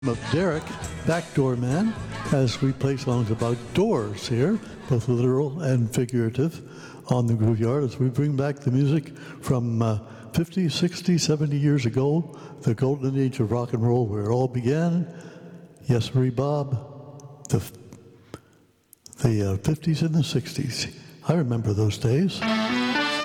Of Derek, Backdoor Man, as we play songs about doors here, both literal and figurative, on the Grooveyard as we bring back the music from 50, 60, 70 years ago, the golden age of rock and roll where it all began. Yes, Marie Bob, the 50s and the 60s. I remember those days.